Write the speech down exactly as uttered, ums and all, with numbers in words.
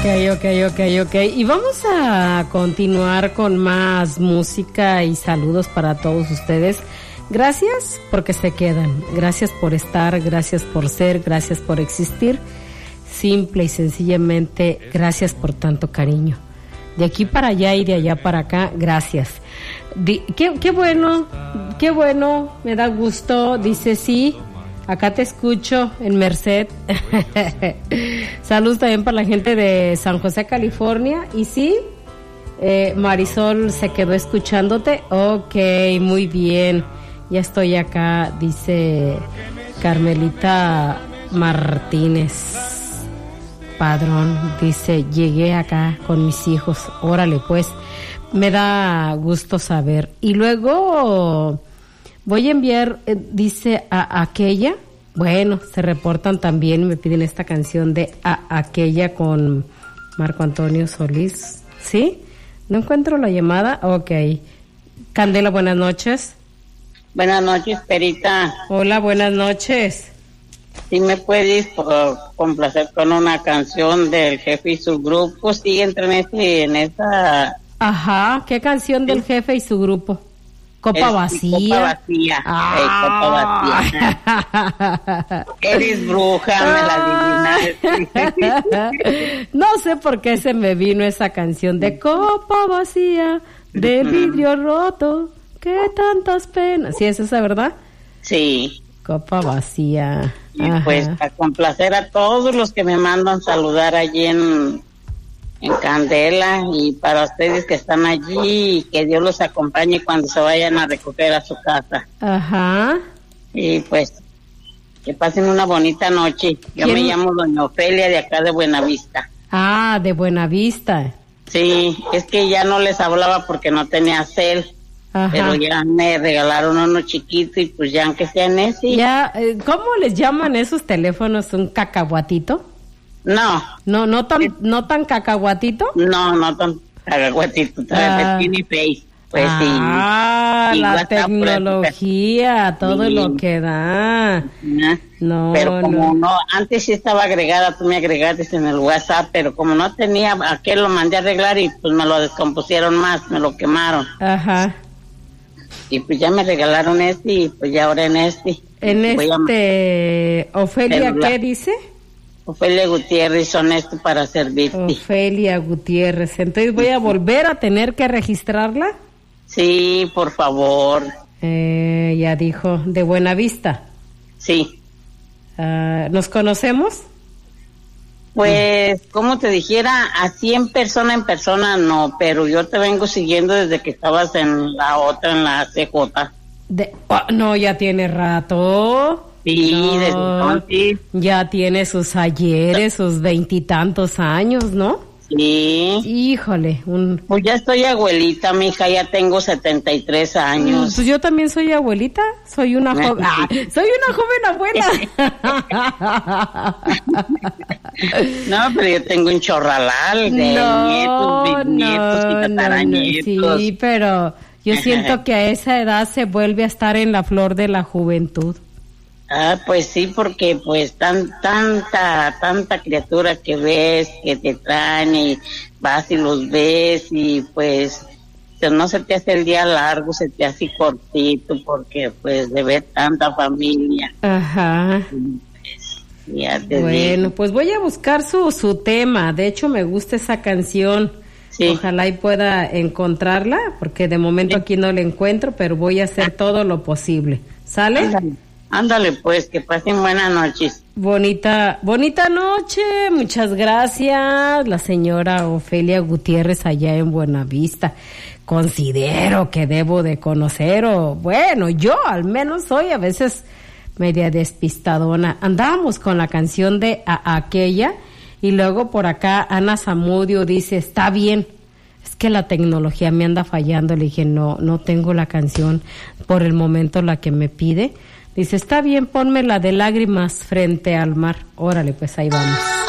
ok, ok, ok. Y vamos a continuar con más música y saludos para todos ustedes. Gracias porque se quedan. Gracias por estar, gracias por ser, gracias por existir. Simple y sencillamente, gracias por tanto cariño. De aquí para allá y de allá para acá, gracias. Di, qué, qué bueno, qué bueno, me da gusto. Dice sí. Acá te escucho en Merced. Saludos también para la gente de San José, California. Y sí, eh, Marisol se quedó escuchándote. Ok, muy bien. Ya estoy acá, dice Carmelita Martínez Padrón. Dice, llegué acá con mis hijos. Órale, pues, me da gusto saber. Y luego... voy a enviar, eh, dice, a aquella. Bueno, se reportan también y me piden esta canción de a aquella con Marco Antonio Solís. ¿Sí? ¿No encuentro la llamada? Ok. Candela, buenas noches. Buenas noches, Perita. Hola, buenas noches. Si me puedes por, complacer con una canción del Jefe y su grupo, sí, entra en, este, en esa... Ajá, ¿qué canción del Jefe y su grupo? Copa vacía. Copa vacía. Ah. Hey, copa vacía. Eres bruja, me la adivinaste. No sé por qué se me vino esa canción de Copa vacía, de vidrio roto, qué tantas penas. ¿Sí es esa, verdad? Sí. Copa vacía. Y Ajá. pues a complacer a todos los que me mandan saludar allí en... en Candela, y para ustedes que están allí, que Dios los acompañe cuando se vayan a recoger a su casa. Ajá. Y pues que pasen una bonita noche. Yo me llamo doña Ofelia, de acá de Buenavista. Ah, de Buenavista. Sí, es que ya no les hablaba porque no tenía cel. Ajá. Pero ya me regalaron uno chiquito y pues ya aunque sean ese. Ya, ¿cómo les llaman esos teléfonos? ¿Un cacahuatito? No. No, no tan, no tan cacahuatito. No, no tan cacahuatito, ah. Tiene face. Pues ah, sí. Ah, la tecnología, todo sí. Lo que da. Uh-huh. No, pero como no. no, antes sí estaba agregada, tú me agregaste en el WhatsApp, pero como no tenía, aquel lo mandé a arreglar y pues me lo descompusieron más, me lo quemaron. Ajá. Y pues ya me regalaron este y pues ya ahora en este. En este, a... Ofelia, celular. ¿Qué dice? Ofelia Gutiérrez, honesto para servirte. Ofelia Gutiérrez, entonces voy a volver a tener que registrarla. Sí, por favor. Eh, ya dijo, de Buenavista. Sí. Uh, ¿Nos conocemos? Pues, como te dijera, así en persona, en persona no, pero yo te vengo siguiendo desde que estabas en la otra, en la C J. De, oh, no, ya tiene rato. Sí, no, desde entonces. Ya tiene sus ayeres, sus veintitantos años, ¿no? Sí. Híjole. Un... Pues ya estoy abuelita, mija, ya tengo setenta y tres años. Pues yo también soy abuelita, soy una joven, ah, soy una joven abuela. No, pero yo tengo un chorralal de no, nietos, bisnietos no, y tataranietos. No, no. Sí, pero yo siento que a esa edad se vuelve a estar en la flor de la juventud. Ah, pues sí, porque pues tan tanta tanta criatura que ves, que te traen y vas y los ves y pues no se te hace el día largo, se te hace cortito porque pues de ver tanta familia. Ajá. Pues, ya te bueno, digo. Pues voy a buscar su su tema. De hecho me gusta esa canción. Sí. Ojalá y pueda encontrarla porque de momento sí. Aquí no la encuentro, pero voy a hacer todo lo posible. ¿Sale? Ándale. Ándale, pues, que pasen buenas noches. Bonita, bonita noche, muchas gracias. La señora Ofelia Gutiérrez allá en Buenavista. Considero que debo de conocer, o bueno, yo al menos soy a veces media despistadona. Andábamos con la canción de a aquella y luego por acá Ana Zamudio dice, está bien. Es que la tecnología me anda fallando. Le dije, no, no tengo la canción por el momento la que me pide. Dice, está bien, ponme la de lágrimas frente al mar. Órale, pues ahí vamos.